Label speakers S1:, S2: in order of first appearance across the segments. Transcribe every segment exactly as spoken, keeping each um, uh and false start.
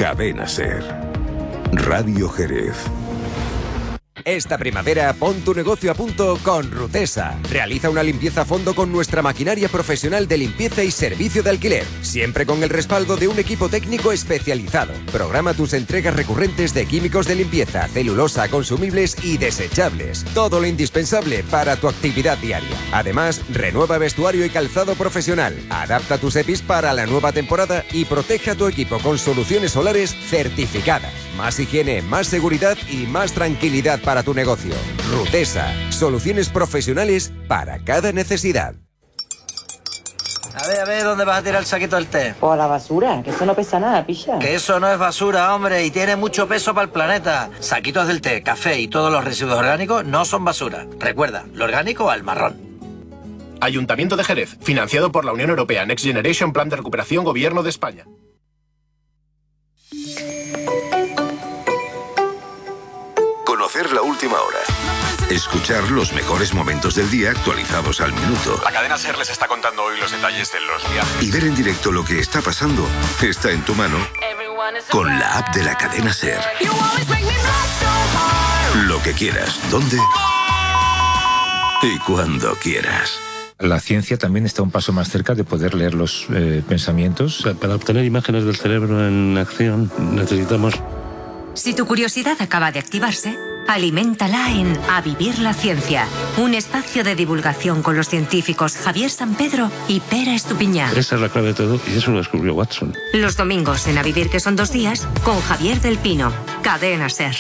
S1: Cadena Ser. Radio Jerez.
S2: Esta primavera pon tu negocio a punto con Rutesa. Realiza una limpieza a fondo con nuestra maquinaria profesional de limpieza y servicio de alquiler, siempre con el respaldo de un equipo técnico especializado. Programa tus entregas recurrentes de químicos de limpieza, celulosa, consumibles y desechables. Todo lo indispensable para tu actividad diaria. Además, renueva vestuario y calzado profesional. Adapta tus E P Is para la nueva temporada y protege a tu equipo con soluciones solares certificadas. Más higiene, más seguridad y más tranquilidad para tu negocio. Rutesa, soluciones profesionales para cada necesidad.
S3: A ver, a ver, ¿dónde vas a tirar el saquito del té?
S4: O a la basura, que eso no pesa nada, picha.
S3: Que eso no es basura, hombre, y tiene mucho peso para el planeta. Saquitos del té, café y todos los residuos orgánicos no son basura. Recuerda, lo orgánico al marrón.
S5: Ayuntamiento de Jerez, financiado por la Unión Europea, Next Generation, Plan de Recuperación, Gobierno de España.
S1: Conocer la última hora. Escuchar los mejores momentos del día actualizados al minuto.
S6: La cadena SER les está contando hoy los detalles de los viajes.
S1: Y ver en directo lo que está pasando está en tu mano con la app de la cadena SER. Lo que quieras, dónde y cuando quieras.
S7: La ciencia también está un paso más cerca de poder leer los eh, pensamientos.
S8: Para obtener imágenes del cerebro en acción necesitamos...
S9: Si tu curiosidad acaba de activarse, aliméntala en A Vivir la Ciencia, un espacio de divulgación con los científicos Javier Sampedro y Pera Estupiñán.
S8: Esa es la clave de todo y eso lo descubrió Watson.
S9: Los domingos en A Vivir, que son dos días, con Javier del Pino. Cadena SER.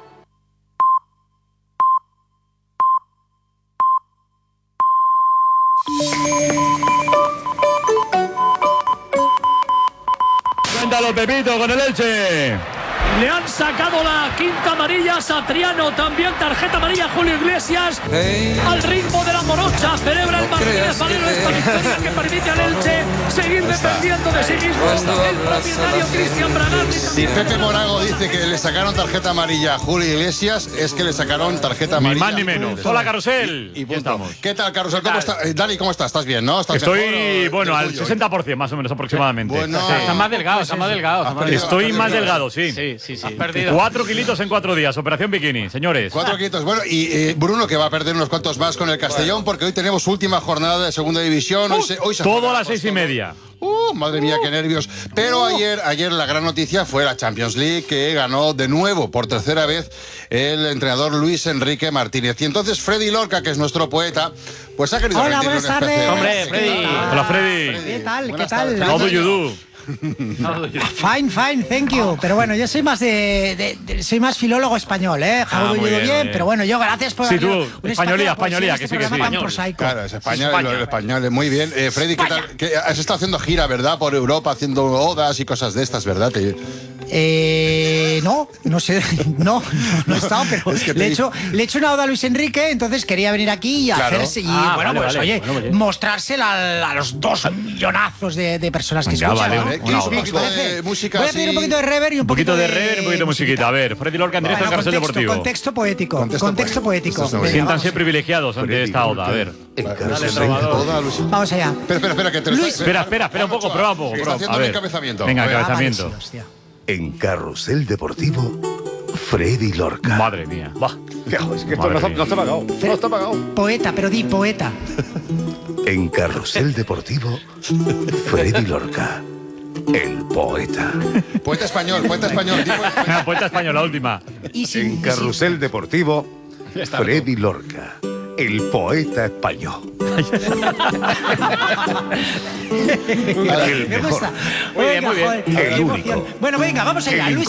S10: Cuéntalo, Pepito, con el Elche.
S11: Le han sacado la quinta amarilla a Satriano, también tarjeta amarilla a Julio Iglesias. Hey. Al ritmo de la morocha celebra el Martínez Valero esta victoria que permite al Elche seguir dependiendo de sí mismo. El propietario Cristian Bragarni.
S12: Si Pepe Morago dice que le sacaron tarjeta amarilla a Julio Iglesias, es que le sacaron tarjeta amarilla.
S10: Ni más ni menos. Hola, Carrusel. Y, y punto. Estamos.
S12: ¿Qué tal, Carrusel? ¿Cómo estás? Eh, Dani, ¿cómo estás? ¿Estás bien, no? ¿Estás
S10: Estoy,
S12: mejor,
S10: bueno, al sesenta por ciento más o menos aproximadamente.
S12: Bueno,
S13: sí. Está más delgado, está más delgado.
S10: Estoy más delgado, sí.
S13: Sí, sí, sí.
S10: Has perdido. Cuatro kilitos en cuatro días. Operación Bikini, señores.
S12: Cuatro kilitos. Bueno, y eh, Bruno, que va a perder unos cuantos más con el Castellón, bueno, porque hoy tenemos última jornada de segunda división. Hoy se, hoy se
S10: todo a las seis y media.
S12: Uh, madre mía, qué nervios. Pero uh. ayer, ayer la gran noticia fue la Champions League, que ganó de nuevo, por tercera vez, el entrenador Luis Enrique Martínez. Y entonces Freddy Lorca, que es nuestro poeta, pues ha querido
S14: Hola, buenas tardes.
S13: Hombre, Freddy.
S10: Hola, Freddy.
S14: ¿Qué tal?
S12: Buenas
S14: ¿Qué tal?
S10: How do you do?
S14: Fine, fine, thank you. Pero bueno, yo soy más de, de, de soy más filólogo español, ¿eh?
S10: Ah,
S14: muy bien, bien, pero bueno, yo gracias por...
S10: Sí, tú, españolía, españolía, que sí, que sí.
S12: Claro, es español, el español, muy bien. Eh, Freddy, ¿qué tal? ¿Qué, has estado haciendo gira, ¿verdad? Por Europa, haciendo odas y cosas de estas, ¿verdad? Te...
S14: Eh, no, no sé, no, no he estado, pero es que le, he hecho, le he hecho una oda a Luis Enrique, entonces quería venir aquí y
S12: claro.
S14: hacerse, y
S10: ah,
S14: bueno,
S10: vale,
S14: pues
S10: vale.
S14: oye,
S10: bueno, oye.
S14: mostrársela a, a los dos millonazos de, de personas que
S10: ya,
S14: escuchan.
S10: Vale,
S14: ¿no?
S10: ¿eh?
S12: ¿Qué un poquito de música?
S14: Voy a pedir un poquito de rever y un,
S10: un poquito,
S14: poquito
S10: de rever y un poquito de musiquita. A ver, Freddy Lorca en directo en Carrusel Deportivo.
S14: Contexto poético, contexto, contexto poético.
S12: poético.
S14: Venga,
S10: Siéntanse
S14: vamos.
S10: privilegiados ante
S12: Freddy
S10: esta oda. A ver.
S14: Vamos allá.
S12: Espera, espera, espera, que te lo
S14: Luis.
S12: está...
S10: Espera, espera, espera un poco, prueba un poco.
S12: Está
S10: Prueba.
S12: haciendo
S10: A
S12: un
S10: ver.
S12: encabezamiento.
S10: Venga,
S12: A ver.
S10: encabezamiento.
S14: Ah, vale, sí, hostia.
S1: En Carrusel Deportivo, Freddy Lorca.
S10: Madre mía. Va.
S12: Es que esto no está, no está pagado. No está pagado.
S14: Poeta, pero di poeta.
S1: En Carrusel Deportivo, Freddy Lorca, el poeta.
S12: Poeta español, poeta español.
S10: Una poeta española, la última.
S14: Y sin,
S1: En Carrusel Deportivo, Freddy Lorca, el poeta español. El
S14: Me
S1: mejor.
S14: gusta.
S10: Muy bien, muy bien.
S14: Joder,
S1: El
S14: qué
S1: único.
S14: emoción. Bueno, venga, vamos allá.
S1: El
S14: Luis